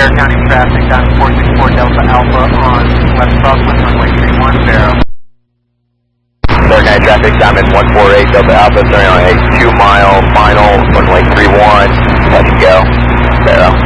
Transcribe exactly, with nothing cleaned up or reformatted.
Dare County traffic on four six four Delta Alpha on West Southwest runway three one, Vero. Dare County traffic, Diamond one four eight Delta Alpha, turning on a two mile final, runway three one, touch and go, Vero.